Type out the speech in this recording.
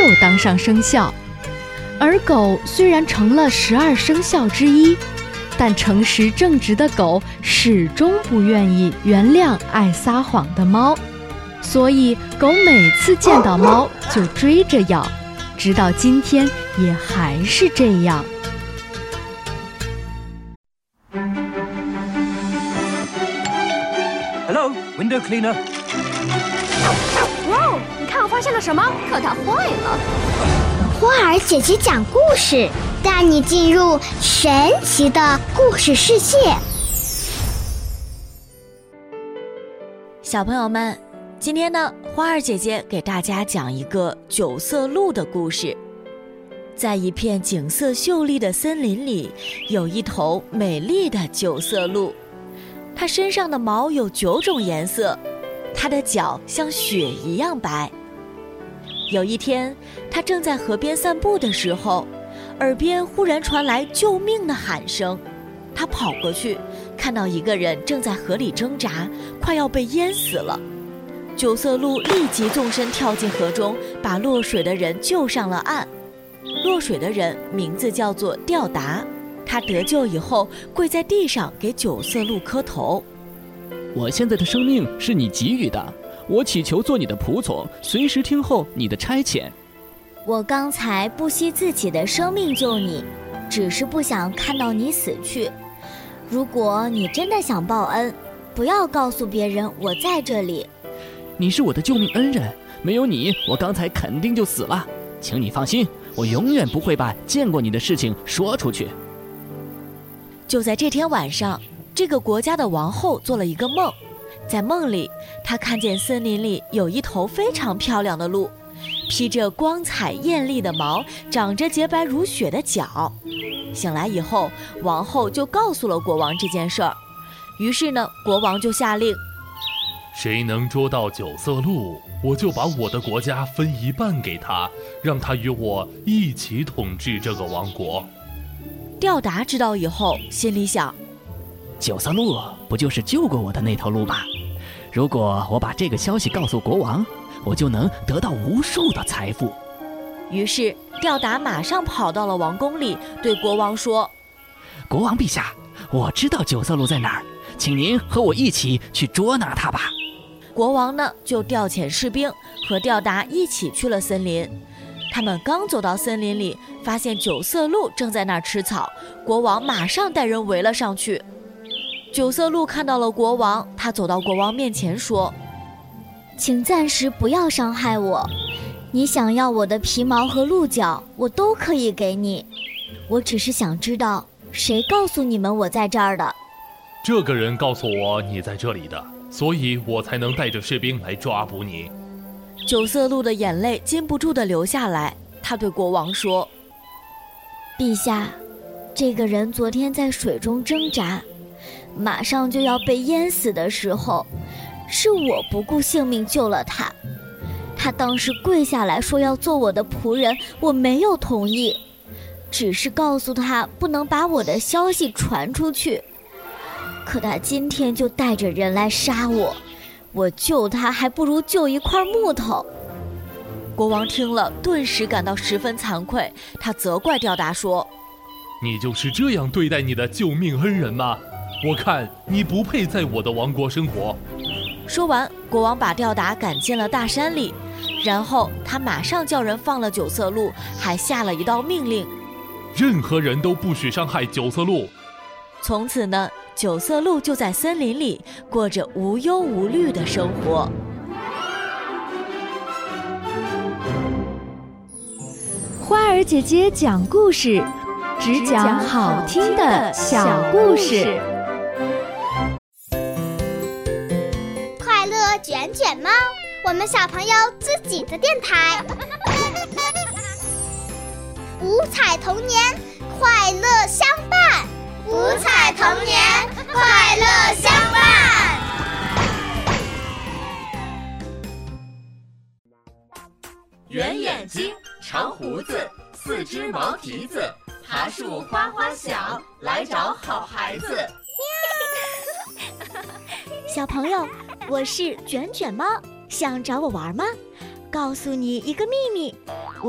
当上生肖。而狗虽然成了12生肖之一，但诚实正直的狗始终不愿意原谅爱撒谎的猫，所以狗每次见到猫就追着咬，直到今天也还是这样。 Hello, window cleaner. 哇，你看我发现了什么？可它坏了。 花儿姐姐讲故事，带你进入神奇的故事世界。 小朋友们，今天呢，花儿姐姐给大家讲一个九色鹿的故事。在一片景色秀丽的森林里，有一头美丽的九色鹿，它身上的毛有9种颜色，它的脚像雪一样白。有一天，它正在河边散步的时候，耳边忽然传来救命的喊声。它跑过去，看到一个人正在河里挣扎，快要被淹死了。九色鹿立即纵身跳进河中，把落水的人救上了岸。落水的人名字叫做吊达，他得救以后跪在地上给九色鹿磕头。 我现在的生命是你给予的，我祈求做你的仆从，随时听候你的差遣。 我刚才不惜自己的生命救你，只是不想看到你死去。如果你真的想报恩，不要告诉别人我在这里。 你是我的救命恩人，没有你，我刚才肯定就死了。请你放心，我永远不会把见过你的事情说出去。 就在这天晚上，这个国家的王后做了一个梦，在梦里，她看见森林里有一头非常漂亮的鹿，披着光彩艳丽的毛，长着洁白如雪的脚。醒来以后，王后就告诉了国王这件事儿。于是呢，国王就下令， 谁能捉到九色鹿，我就把我的国家分一半给他，让他与我一起统治这个王国。 吊达知道以后，心里想， 九色鹿不就是救过我的那头鹿吗？如果我把这个消息告诉国王，我就能得到无数的财富。 于是吊达马上跑到了王宫里，对国王说， 国王陛下，我知道九色鹿在哪儿，请您和我一起去捉拿它吧。 国王呢，就调遣士兵和吊达一起去了森林。他们刚走到森林里，发现九色鹿正在那儿吃草，国王马上带人围了上去。九色鹿看到了国王，他走到国王面前说， 请暂时不要伤害我，你想要我的皮毛和鹿角，我都可以给你。我只是想知道，谁告诉你们我在这儿的？ 这个人告诉我你在这里的，所以我才能带着士兵来抓捕你。 九色鹿的眼泪禁不住地流下来，他对国王说， 陛下，这个人昨天在水中挣扎，马上就要被淹死的时候，是我不顾性命救了他。他当时跪下来说要做我的仆人，我没有同意，只是告诉他不能把我的消息传出去。可他今天就带着人来杀我，我救他还不如救一块木头。 国王听了，顿时感到十分惭愧，他责怪吊达说， 你就是这样对待你的救命恩人吗？我看你不配在我的王国生活。 说完，国王把吊达赶进了大山里，然后他马上叫人放了九色鹿，还下了一道命令， 任何人都不许伤害九色鹿。 从此呢，九色鹿就在森林里过着无忧无虑的生活。 花儿姐姐讲故事，只讲好听的小故事。 快乐卷卷猫，我们小朋友自己的电台。五彩童年，快乐相伴。五彩童年，快乐相伴。 圆眼睛，长胡子，四只毛蹄子，爬树花花响，来找好孩子。 小朋友，我是卷卷猫，想找我玩吗？告诉你一个秘密，